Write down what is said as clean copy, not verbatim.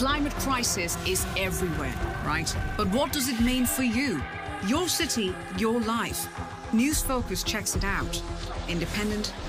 climate crisis is everywhere, right? But what does it mean for you? Your city, your life. News Focus checks it out. Independent,